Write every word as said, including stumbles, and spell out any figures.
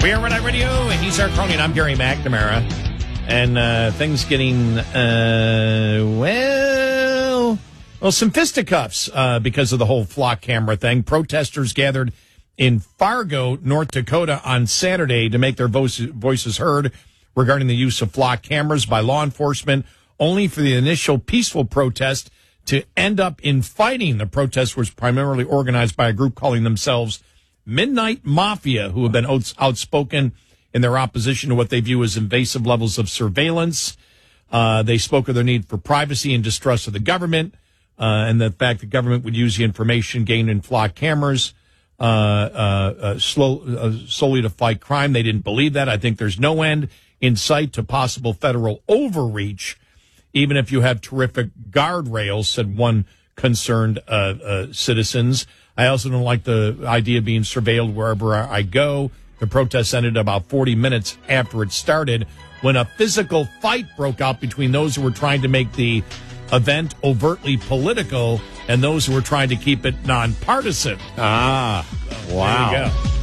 We are Red Eye Radio, and he's our crony, and I'm Gary McNamara. And uh, things getting, uh, well, well, some fisticuffs uh, because of the whole flock camera thing. Protesters gathered in Fargo, North Dakota on Saturday to make their voices, voices heard regarding the use of flock cameras by law enforcement, only for the initial peaceful protest to end up in fighting. The protest was primarily organized by a group calling themselves Midnight Mafia, who have been outs- outspoken in their opposition to what they view as invasive levels of surveillance. Uh, they spoke of their need for privacy and distrust of the government, uh, and the fact that government would use the information gained in flock cameras uh, uh, uh, slow, uh, solely to fight crime. They didn't believe that. I think there's no end in sight to possible federal overreach, even if you have terrific guardrails, said one concerned uh, uh, citizens. I also don't like the idea of being surveilled wherever I go. The protest ended about forty minutes after it started when a physical fight broke out between those who were trying to make the event overtly political and those who were trying to keep it nonpartisan. Ah, wow. There you go.